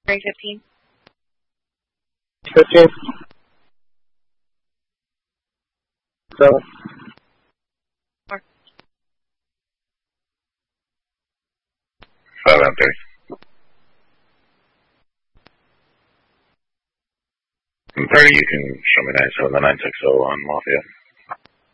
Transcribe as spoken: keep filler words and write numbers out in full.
Three fifteen. Fifteen. Seven. Four. Five and three. And thirty, you can show me nine seven the nine six zero on Mafia.